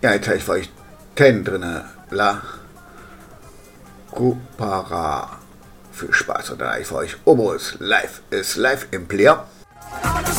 Ja, jetzt habe ich für euch 10 drin. La Cupara. Viel Spaß und dann habe ich für euch Oboes live. Ist live im Player.